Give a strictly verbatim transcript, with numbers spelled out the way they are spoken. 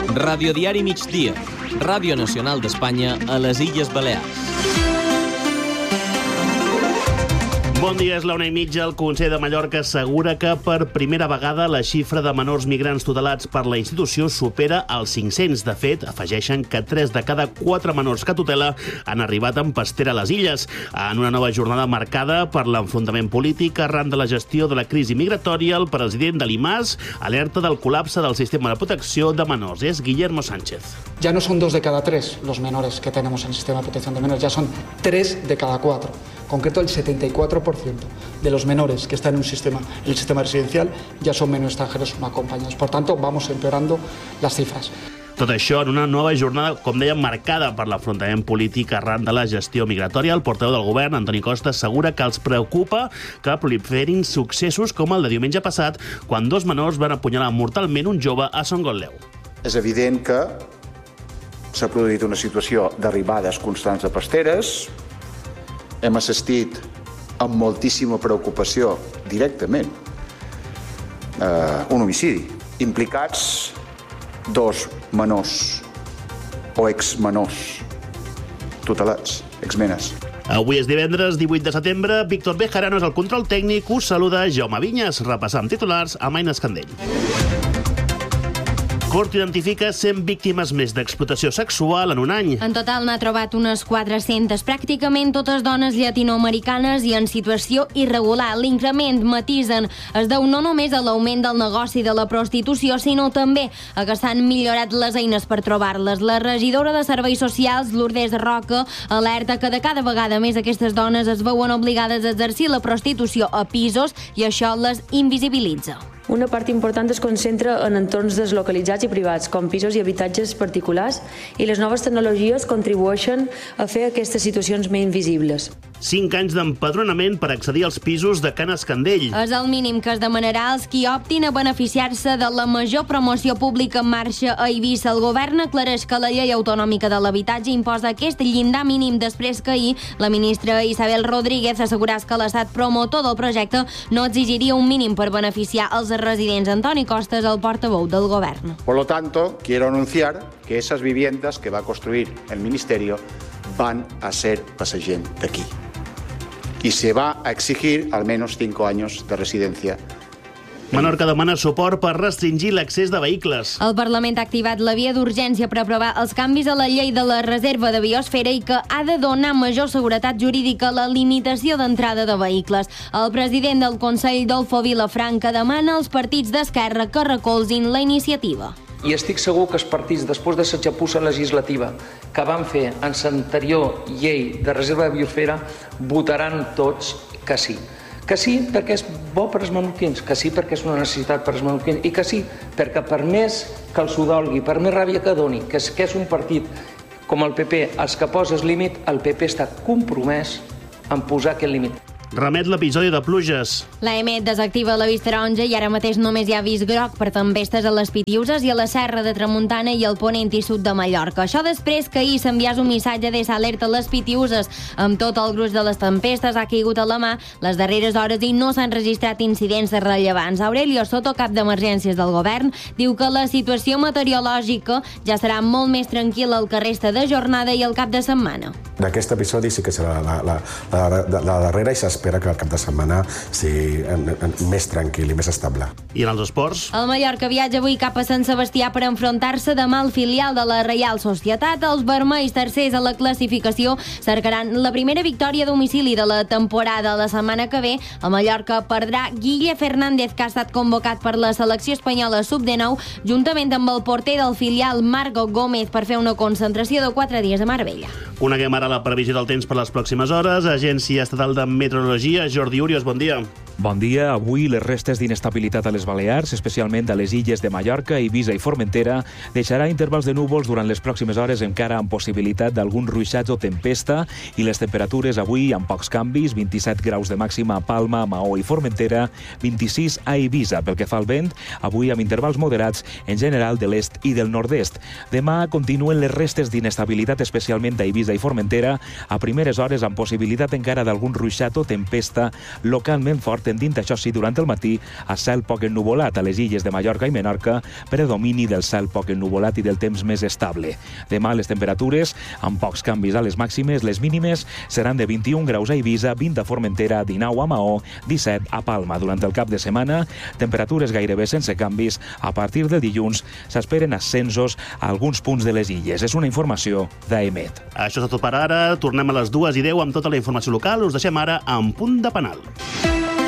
Radiodiari Migdia, Ràdio Nacional d'Espanya a les Illes Balears. Bon dia, és la una i mitja. El Consell de Mallorca assegura que per primera vegada la xifra de menors migrants tutelats per la institució supera els cinc-cents. De fet, afegeixen que tres de cada quatre menors que tutela han arribat en pastera a les illes, en una nova jornada marcada per l'enfrontament polític arran de la gestió de la crisi migratòria. El president de l'I M A S alerta del col·lapse del sistema de protecció de menors. És Guillermo Sánchez. Ya no son dos de cada tres los menores que tenemos en el sistema de protección de menores, ya son tres de cada cuatro. En concreto, el setenta y cuatro por ciento de los menores que están en un sistema, en el sistema residencial ya son menores extranjeros no acompañados. Por tanto, vamos empeorando las cifras. Tot això en una nova jornada, com dèiem, marcada per l'enfrontament polític arran de la gestió migratòria. El portaveu del govern, Antoni Costa, assegura que els preocupa que proliferin successos com el de diumenge passat, quan dos menors van apunyalar mortalment un jove a Son Gotleu. És evident que s'ha produït una situació d'arribades constants de pasteres. Hem assistit amb moltíssima preocupació directament eh, un homicidi. Implicats dos menors o exmenors tutelats, exmenes. Avui és divendres, divuit de setembre. Víctor Bejarano és el control tècnic. Us saluda Jaume Vinyes. Repassam titulars amb Aina Escandell. Cort identifica cent víctimes més d'explotació sexual en un any. En total n'ha trobat unes quatre-centes, pràcticament totes dones llatinoamericanes i en situació irregular. L'increment, matisen, es deu no només a l'augment del negoci de la prostitució, sinó també a que s'han millorat les eines per trobar-les. La regidora de Serveis Socials, Lourdes Roca, alerta que de cada vegada més aquestes dones es veuen obligades a exercir la prostitució a pisos i això les invisibilitza. Una part important es concentra en entorns deslocalitzats i privats, com pisos i habitatges particulars, i les noves tecnologies contribueixen a fer aquestes situacions més invisibles. Cinc anys d'empadronament per accedir als pisos de Can Escandell. És el mínim que es demanarà als qui optin a beneficiar-se de la major promoció pública en marxa a Eivissa. El govern aclareix que la llei autonòmica de l'habitatge imposa aquest llindar mínim després que ahir la ministra Isabel Rodríguez asseguràs que l'estat promotor del projecte no exigiria un mínim per beneficiar els residents. Antoni Costa és el portaveu del govern. Por lo tanto, quiero anunciar que esas viviendas que va a construir el Ministerio van a ser para esa gente de aquí. Y se va a exigir al menos cinco años de residencia. Menorca demana suport per restringir l'accés de vehicles. El Parlament ha activat la via d'urgència per aprovar els canvis a la llei de la reserva de biosfera i que ha de donar major seguretat jurídica a la limitació d'entrada de vehicles. El president del Consell, Dolfo Vilafranca, demana als partits d'esquerra que recolzin la iniciativa. I estic segur que els partits, després de la xapussa legislativa que van fer en l'anterior llei de reserva de biosfera, votaran tots que sí. Que sí perquè és bo per als menorquins, que sí perquè és una necessitat per als menorquins i que sí perquè per més que els ho dolgui, per més ràbia que doni, que és, que és un partit com el P P, els que posa el límit, el P P està compromès en posar aquest límit. Remet l'episodi de pluges. L'A E M E T desactiva l'avís taronja i ara mateix només hi ha avís groc per tempestes a les Pitiüses i a la Serra de Tramuntana i al ponent i sud de Mallorca. Això després que ahir s'enviàs un missatge des alerta a les Pitiüses. Amb tot el gruix de les tempestes ha caigut a la mà les darreres hores i no s'han registrat incidents rellevants. Aurelio Soto, cap d'emergències del govern, diu que la situació meteorològica ja serà molt més tranquil·la el que resta de jornada i el cap de setmana. D'aquest episodi sí que serà la, la, la, la, la darrera i s'espera que el cap de setmana sigui en, en, més tranquil i més estable. I en els esports? El Mallorca viatja avui cap a Sant Sebastià per enfrontar-se demà al filial de la Reial Societat. Els vermells, tercers a la classificació, cercaran la primera victòria a domicili de la temporada. La setmana que ve, el Mallorca perdrà Guille Fernández, que ha estat convocat per la selecció espanyola sub dinou, juntament amb el porter del filial Marco Gómez, per fer una concentració de quatre dies a Marbella. Coneguem ara la previsió del temps per les pròximes hores. Agència Estatal de Meteorologia, Jordi Urios, bon dia. Bon dia. Avui les restes d'inestabilitat a les Balears, especialment a les illes de Mallorca, Eivissa i Formentera, deixarà intervals de núvols durant les pròximes hores, encara amb possibilitat d'alguns ruixats o tempesta, i les temperatures avui amb pocs canvis, vint-i-set graus de màxima a Palma, Maó i Formentera, vint-i-sis a Eivissa. Pel que fa al vent, avui amb intervals moderats en general de l'est i del nord-est. Demà continuen les restes d'inestabilitat, especialment a Eivissa i Formentera, a primeres hores amb possibilitat encara d'algun ruixat o tempesta localment fort tendint, això sí, durant el matí a cel poc ennuvolat a les illes de Mallorca i Menorca, predomini del cel poc ennuvolat i del temps més estable. Demà les temperatures, amb pocs canvis a les màximes, les mínimes seran de vint-i-un graus a Eivissa, vint a Formentera, dinou a Maó, disset a Palma. Durant el cap de setmana, temperatures gairebé sense canvis. A partir del dilluns s'esperen ascensos a alguns punts de les illes. És una informació d'Aemet. Això és tot per ara. Tornem a les dues i deu amb tota la informació local. Us deixem ara en Punt de Penal.